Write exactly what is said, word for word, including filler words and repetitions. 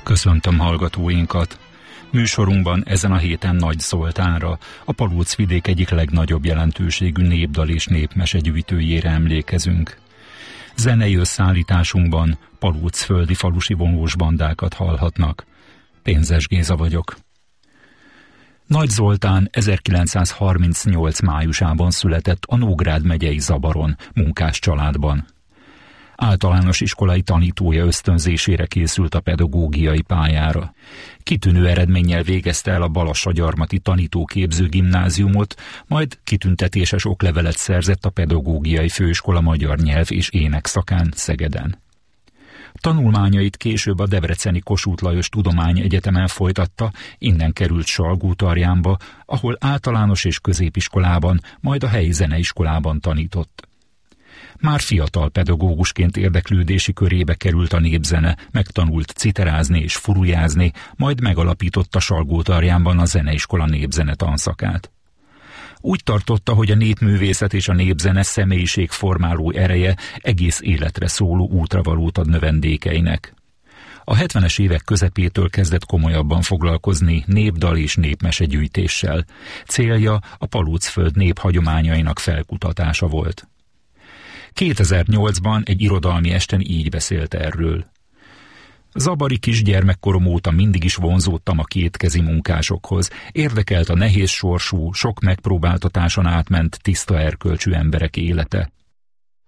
Köszöntöm hallgatóinkat! Műsorunkban ezen a héten Nagy Zoltánra, a Palóc-vidék egyik legnagyobb jelentőségű népdal és népmese gyűjtőjére emlékezünk. Zenei összeállításunkban palócföldi falusi vonós bandákat hallhatnak. Pénzes Géza vagyok. Nagy Zoltán ezerkilencszázharmincnyolc májusában született a Nógrád megyei Zabaron, munkás családban. Általános iskolai tanítója ösztönzésére készült a pedagógiai pályára. Kitűnő eredménnyel végezte el a Balassagyarmati Tanítóképző Gimnáziumot, majd kitüntetéses oklevelet szerzett a Pedagógiai Főiskola magyar nyelv és ének szakán Szegeden. Tanulmányait később a debreceni Kossuth Lajos Tudományegyetemen folytatta, innen került Salgótarjánba, ahol általános és középiskolában, majd a helyi zeneiskolában tanított. Már fiatal pedagógusként érdeklődési körébe került a népzene, megtanult citerázni és furujázni, majd megalapította Salgótarjánban a zeneiskola népzene tanszakát. Úgy tartotta, hogy a népművészet és a népzene személyiségformáló ereje egész életre szóló útravalót ad növendékeinek. A hetvenes évek közepétől kezdett komolyabban foglalkozni népdal és népmese gyűjtéssel. Célja a Palócföld néphagyományainak felkutatása volt. kétezer-nyolcban egy irodalmi esten így beszélt erről. Zabari kisgyermekkorom óta mindig is vonzódtam a kétkezi munkásokhoz, érdekelt a nehéz sorsú, sok megpróbáltatáson átment tiszta erkölcsű emberek élete.